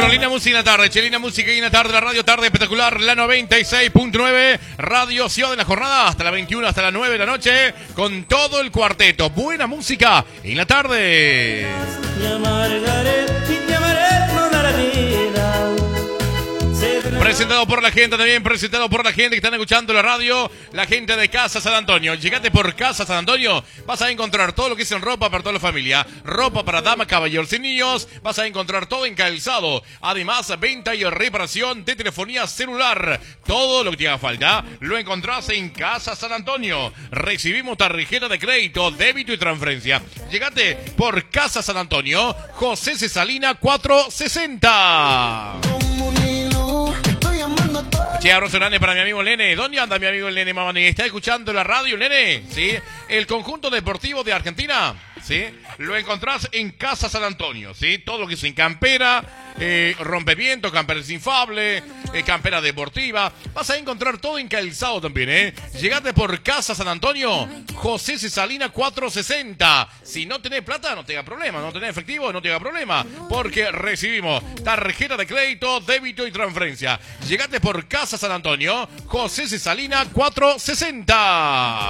Bueno, linda música en la tarde, linda música en la tarde, la radio tarde espectacular, la 96.9, Radio Ciudad de la jornada, hasta la 21, hasta las 9 de la noche, con todo el cuarteto. Buena música en la tarde. Presentado por la gente también, presentado por la gente que están escuchando la radio, la gente de Casa San Antonio. Llegate por Casa San Antonio, vas a encontrar todo lo que es en ropa para toda la familia, ropa para damas, caballeros y niños, vas a encontrar todo en calzado. Además, venta y reparación de telefonía celular. Todo lo que te haga falta lo encontrás en Casa San Antonio. Recibimos tarjeta de crédito, débito y transferencia. Llegate por Casa San Antonio, José Cesalina 460. Che, abrazo grande para mi amigo Nene. ¿Dónde anda mi amigo el Nene, mamá? ¿Está escuchando la radio, Nene? ¿Sí? El conjunto deportivo de Argentina, ¿sí? Lo encontrás en Casa San Antonio, ¿sí? Todo lo que es en campera, rompeviento, campera desinflable, campera deportiva. Vas a encontrar todo en calzado también, ¿eh? Llegate por Casa San Antonio, José Cesalina 460. Si no tenés plata, no te haga problema. No tenés efectivo, no te haga problema. Porque recibimos tarjeta de crédito, débito y transferencia. Llegate por Casa San Antonio, José Cesalina 460.